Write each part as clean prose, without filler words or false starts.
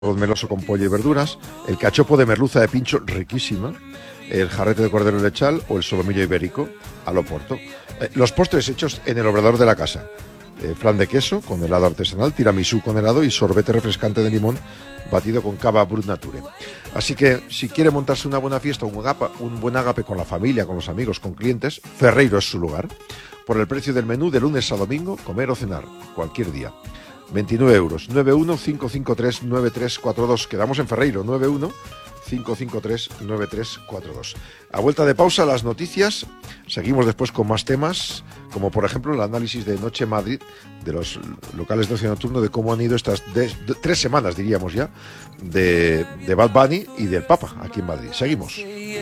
arroz meloso con pollo y verduras, el cachopo de merluza de pincho, riquísima, el jarrete de cordero lechal o el solomillo ibérico al oporto. Los postres hechos en el obrador de la casa. Flan de queso con helado artesanal, tiramisú con helado y sorbete refrescante de limón batido con cava Brut Nature. Así que si quiere montarse una buena fiesta, un buen ágape con la familia, con los amigos, con clientes, Ferreiro es su lugar. Por el precio del menú de lunes a domingo, comer o cenar, cualquier día. 29 euros, 91-553-9342. Quedamos en Ferreiro, 91-553-9342. A vuelta de pausa, las noticias. Seguimos después con más temas, como por ejemplo el análisis de Noche Madrid, de los locales de ocio nocturno, de cómo han ido estas 3 semanas, diríamos ya, de Bad Bunny y del Papa aquí en Madrid. Seguimos.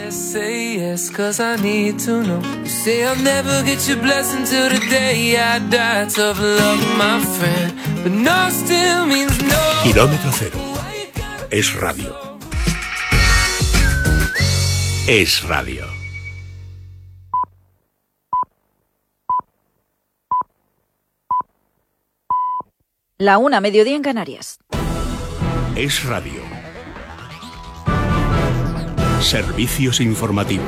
Kilómetro cero. Es radio. Es radio. La 1, mediodía en Canarias. Es radio. Servicios informativos.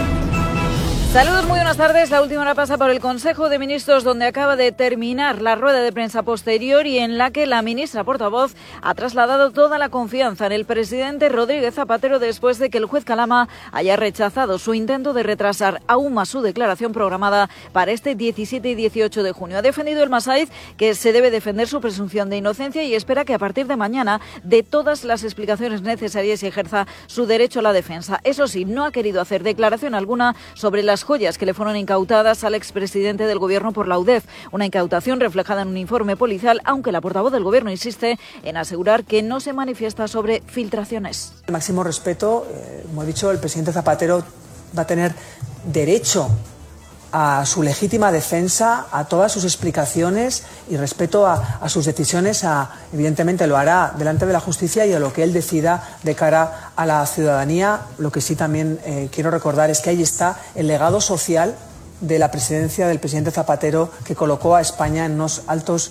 Saludos, muy buenas tardes. La última hora pasa por el Consejo de Ministros, donde acaba de terminar la rueda de prensa posterior y en la que la ministra portavoz ha trasladado toda la confianza en el presidente Rodríguez Zapatero después de que el juez Calama haya rechazado su intento de retrasar aún más su declaración programada para este 17 y 18 de junio. Ha defendido el Masaiz que se debe defender su presunción de inocencia y espera que a partir de mañana dé todas las explicaciones necesarias y ejerza su derecho a la defensa. Eso sí, no ha querido hacer declaración alguna sobre las joyas que le fueron incautadas al expresidente del Gobierno por la UDEF. Una incautación reflejada en un informe policial, aunque la portavoz del Gobierno insiste en asegurar que no se manifiesta sobre filtraciones. El máximo respeto, como he dicho, el presidente Zapatero va a tener derecho a su legítima defensa, a todas sus explicaciones y respeto a sus decisiones. Evidentemente lo hará delante de la justicia y a lo que él decida de cara a la ciudadanía. Lo que sí también quiero recordar es que ahí está el legado social de la presidencia del presidente Zapatero, que colocó a España en unos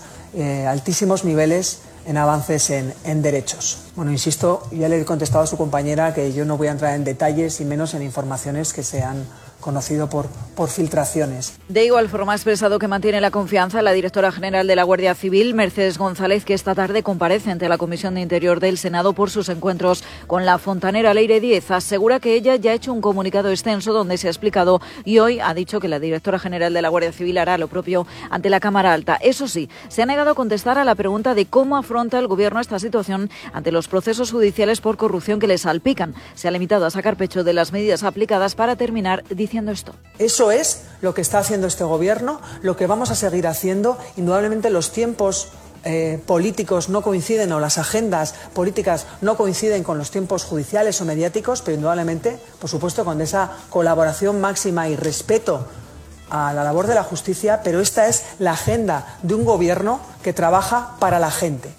altísimos niveles en avances en derechos. Bueno, insisto, ya le he contestado a su compañera que yo no voy a entrar en detalles y menos en informaciones que se han conocido por filtraciones. De igual forma ha expresado que mantiene la confianza en la directora general de la Guardia Civil, Mercedes González, que esta tarde comparece ante la Comisión de Interior del Senado por sus encuentros con la fontanera Leire Díez. Asegura que ella ya ha hecho un comunicado extenso donde se ha explicado y hoy ha dicho que la directora general de la Guardia Civil hará lo propio ante la Cámara Alta. Eso sí, se ha negado a contestar a la pregunta de cómo afronta el Gobierno esta situación ante los procesos judiciales por corrupción que le salpican. Se ha limitado a sacar pecho de las medidas aplicadas para terminar diciendo esto. Eso es lo que está haciendo este Gobierno, lo que vamos a seguir haciendo. Indudablemente los tiempos políticos no coinciden o las agendas políticas no coinciden con los tiempos judiciales o mediáticos, pero indudablemente, por supuesto, con esa colaboración máxima y respeto a la labor de la justicia, pero esta es la agenda de un Gobierno que trabaja para la gente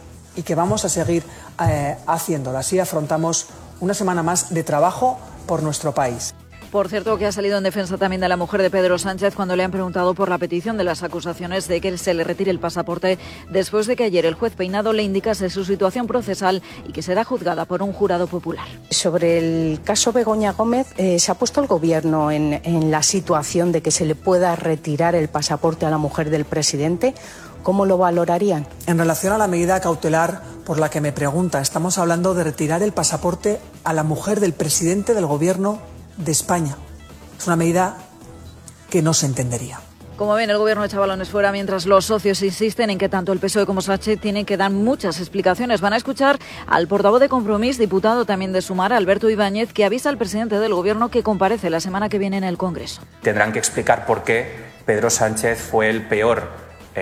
y que vamos a seguir haciéndolo. Así afrontamos una semana más de trabajo por nuestro país. Por cierto, que ha salido en defensa también de la mujer de Pedro Sánchez cuando le han preguntado por la petición de las acusaciones de que se le retire el pasaporte después de que ayer el juez Peinado le indicase su situación procesal y que será juzgada por un jurado popular. Sobre el caso Begoña Gómez, ¿se ha puesto el Gobierno en la situación de que se le pueda retirar el pasaporte a la mujer del presidente? ¿Cómo lo valorarían? En relación a la medida cautelar por la que me pregunta, estamos hablando de retirar el pasaporte a la mujer del presidente del Gobierno de España. Es una medida que no se entendería. Como ven, el Gobierno echa balones fuera mientras los socios insisten en que tanto el PSOE como Sánchez tienen que dar muchas explicaciones. Van a escuchar al portavoz de Compromís, diputado también de Sumar, Alberto Ibáñez, que avisa al presidente del Gobierno que comparece la semana que viene en el Congreso. Tendrán que explicar por qué Pedro Sánchez fue el peor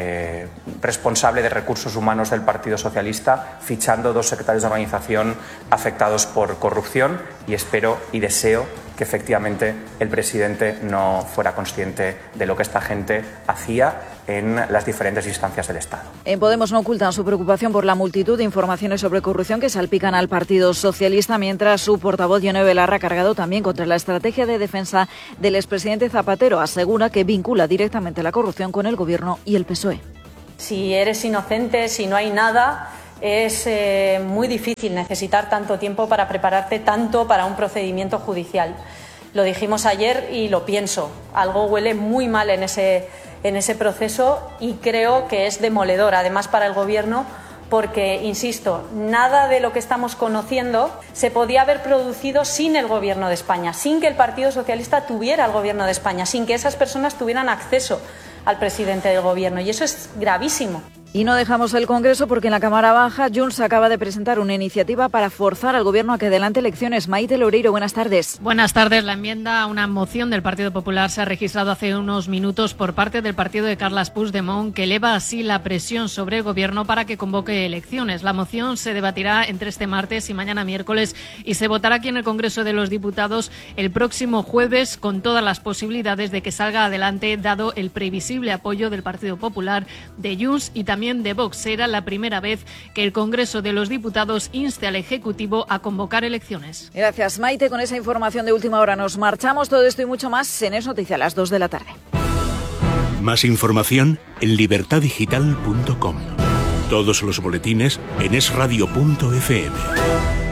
responsable de recursos humanos del Partido Socialista, fichando 2 secretarios de organización afectados por corrupción, y espero y deseo que efectivamente el presidente no fuera consciente de lo que esta gente hacía en las diferentes instancias del Estado. En Podemos no ocultan su preocupación por la multitud de informaciones sobre corrupción que salpican al Partido Socialista, mientras su portavoz Ione Belarra ha cargado también contra la estrategia de defensa del expresidente Zapatero. Asegura que vincula directamente la corrupción con el Gobierno y el PSOE. Si eres inocente, si no hay nada, Es muy difícil necesitar tanto tiempo para prepararte tanto para un procedimiento judicial. Lo dijimos ayer y lo pienso. Algo huele muy mal en ese proceso y creo que es demoledor, además para el Gobierno, porque, insisto, nada de lo que estamos conociendo se podía haber producido sin el Gobierno de España, sin que el Partido Socialista tuviera el Gobierno de España, sin que esas personas tuvieran acceso al presidente del Gobierno. Y eso es gravísimo. Y no dejamos el Congreso porque en la Cámara Baja Junts acaba de presentar una iniciativa para forzar al Gobierno a que adelante elecciones. Maite Loureiro, buenas tardes. Buenas tardes. La enmienda a una moción del Partido Popular se ha registrado hace unos minutos por parte del partido de Carles Puigdemont, que eleva así la presión sobre el Gobierno para que convoque elecciones. La moción se debatirá entre este martes y mañana miércoles y se votará aquí en el Congreso de los Diputados el próximo jueves, con todas las posibilidades de que salga adelante, dado el previsible apoyo del Partido Popular, de Junts y también de Vox. Será la primera vez que el Congreso de los Diputados inste al Ejecutivo a convocar elecciones. Gracias, Maite. Con esa información de última hora nos marchamos. Todo esto y mucho más en Es Noticia a las 2 de la tarde. Más información en libertadigital.com. Todos los boletines en esradio.fm.